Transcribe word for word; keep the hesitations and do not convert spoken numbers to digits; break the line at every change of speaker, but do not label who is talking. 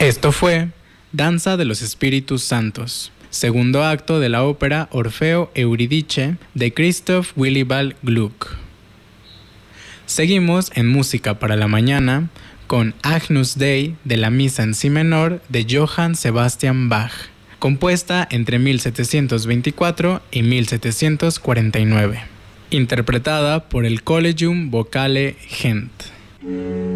Esto fue Danza de los Espíritus Santos, segundo acto de la ópera Orfeo Eurídice de Christoph Willibald Gluck. Seguimos en Música para la Mañana con Agnus Dei de la Misa en Si menor de Johann Sebastian Bach, compuesta entre mil setecientos veinticuatro y mil setecientos cuarenta y nueve, interpretada por el Collegium Vocale Gent.